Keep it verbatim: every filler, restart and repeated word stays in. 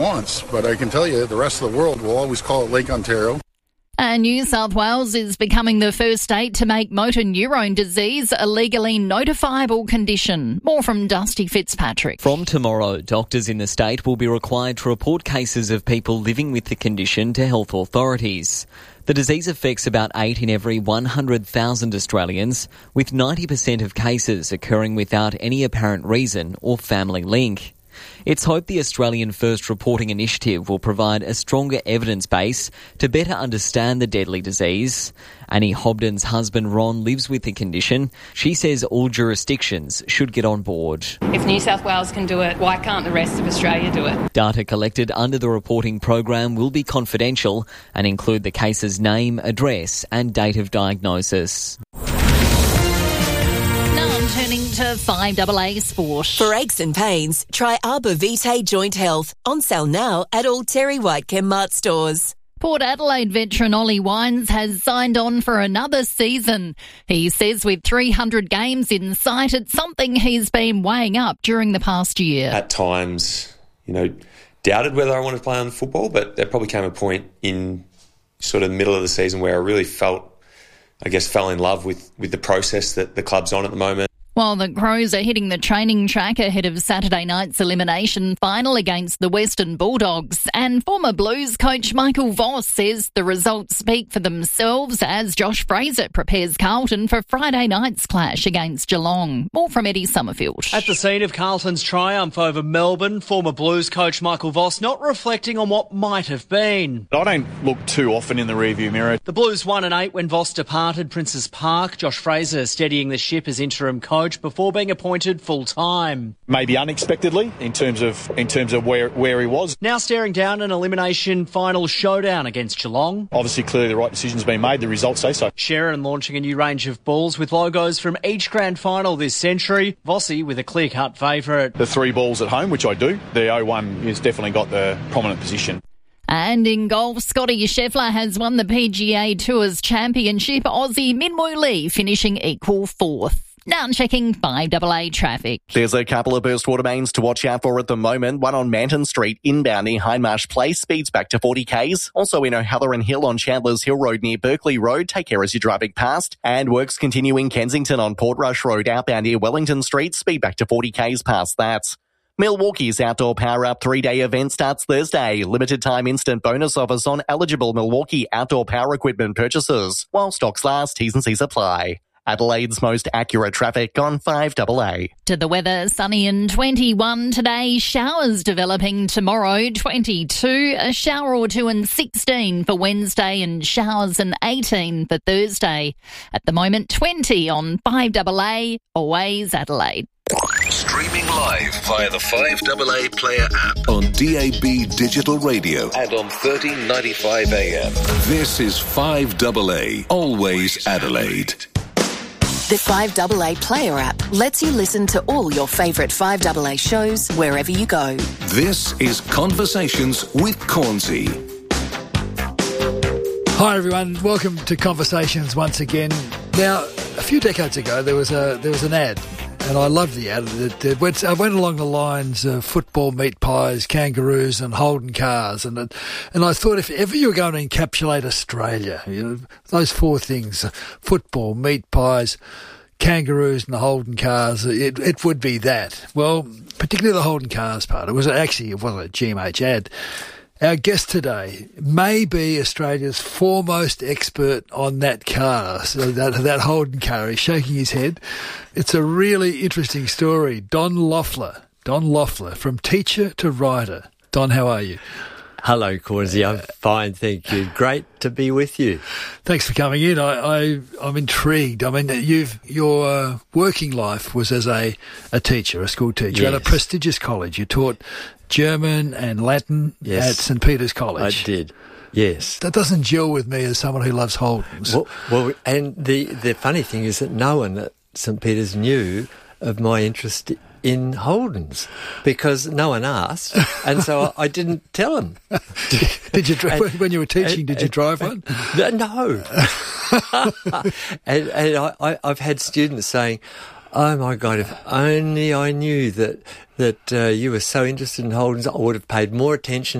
wants, but I can tell you the rest of the world will always call it Lake Ontario. And New South Wales is becoming the first state to make motor neurone disease a legally notifiable condition. More from Dusty Fitzpatrick. From tomorrow, doctors in the state will be required to report cases of people living with the condition to health authorities. The disease affects about eight in every one hundred thousand Australians, with ninety percent of cases occurring without any apparent reason or family link. It's hoped the Australian First Reporting Initiative will provide a stronger evidence base to better understand the deadly disease. Annie Hobden's husband Ron lives with the condition. She says all jurisdictions should get on board. If New South Wales can do it, why can't the rest of Australia do it? Data collected under the reporting program will be confidential and include the case's name, address and date of diagnosis. Turning to five A A Sport. For aches and pains, try Arbor Vitae Joint Health. On sale now at all Terry White Chemmart stores. Port Adelaide veteran Ollie Wines has signed on for another season. He says with three hundred games in sight, it's something he's been weighing up during the past year. At times, you know, doubted whether I wanted to play on football, but there probably came a point in sort of the middle of the season where I really felt, I guess, fell in love with, with the process that the club's on at the moment. While the Crows are hitting the training track ahead of Saturday night's elimination final against the Western Bulldogs, and former Blues coach Michael Voss says the results speak for themselves as Josh Fraser prepares Carlton for Friday night's clash against Geelong. More from Eddie Summerfield. At the scene of Carlton's triumph over Melbourne, former Blues coach Michael Voss not reflecting on what might have been. I don't look too often in the rearview mirror. The Blues won and eight when Voss departed Princes Park. Josh Fraser steadying the ship as interim coach before being appointed full-time. Maybe unexpectedly in terms of in terms of where, where he was. Now staring down an elimination final showdown against Geelong. Obviously, clearly the right decision's been made. The results say so. Sheridan launching a new range of balls with logos from each grand final this century. Vossi with a clear-cut favourite. The three balls at home, which I do. The oh one has definitely got the prominent position. And in golf, Scotty Scheffler has won the P G A Tours Championship. Aussie Min Woo Lee finishing equal fourth. Now I'm checking five A A traffic. There's a couple of burst water mains to watch out for at the moment. One on Manton Street, inbound near Hindmarsh Place, speeds back to forty kays. Also in O'Halloran Hill on Chandler's Hill Road near Berkeley Road. Take care as you're driving past. And works continuing Kensington on Portrush Road, outbound near Wellington Street, speed back to forty kays past that. Milwaukee's Outdoor Power Up three-day event starts Thursday. Limited time instant bonus offers on eligible Milwaukee outdoor power equipment purchases. While stocks last, T's and C's apply. Adelaide's most accurate traffic on five A A. To the weather, sunny and twenty-one today. Showers developing tomorrow, twenty-two. A shower or two and sixteen for Wednesday, and showers and eighteen for Thursday. At the moment, twenty on five A A. Always Adelaide. Streaming live via the five A A Player app on D A B Digital Radio and on thirteen ninety-five A M. This is five A A. Always Adelaide. The five A A Player app lets you listen to all your favourite five A A shows wherever you go. This is Conversations with Cornsey. Hi everyone, welcome to Conversations once again. Now, a few decades ago there was a there was an ad, and I loved the ad. It, it went, I went along the lines of football, meat pies, kangaroos and Holden cars, and it, and I thought if ever you were going to encapsulate Australia, you know, those four things, football, meat pies, kangaroos and the Holden cars, it, it would be that. Well, particularly the Holden cars part. It was actually, it wasn't a G M H ad. Our guest today may be Australia's foremost expert on that car, so that, that Holden car. He's shaking his head. It's a really interesting story. Don Loeffler, Don Loeffler, from teacher to writer. Don, how are you? Hello, Cornsey. I'm fine, thank you. Great to be with you. Thanks for coming in. I, I, I'm intrigued. I mean, you've your uh, working life was as a, a teacher, a school teacher, yes, at a prestigious college. You taught German and Latin, yes, at St Peter's College. I did, yes. That doesn't gel with me as someone who loves Holdens. Well, well and the, the funny thing is that no one at St Peter's knew of my interest in Holdens because no one asked, and so I, I didn't tell them. Did you drive, and, when you were teaching? And, did you drive one? No. and and I, I, I've had students saying, oh my God, if only I knew that that uh, you were so interested in Holdens, I would have paid more attention